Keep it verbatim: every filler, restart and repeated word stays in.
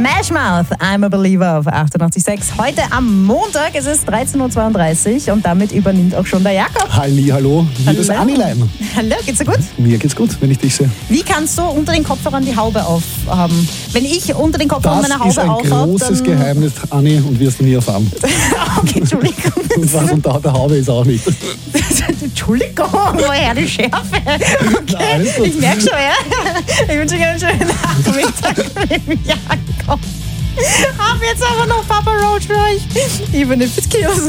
Smash Mouth, I'm a Believer auf achtundachtzig Komma sechs. Heute am Montag, es ist dreizehn Uhr zweiunddreißig und damit übernimmt auch schon der Jakob. Halli, hallo, liebes Anilein. Hallo, geht's dir gut? Mir geht's gut, wenn ich dich sehe. Wie kannst du unter den Kopfhörern die Haube aufhaben? Wenn ich unter den Kopfhörern meine Haube aufhabe, Das ist ein großes dann... Geheimnis, Anni, und wirst du nie erfahren. Okay, Entschuldigung. Und was unter der Haube ist auch nicht. Entschuldigung, woher die Schärfe? Okay, Nein, ich merke schon, ja. Ich wünsche dir einen schönen Nachmittag mit dem Jakob. Hab jetzt aber noch Papa Roach für euch. Even if it kills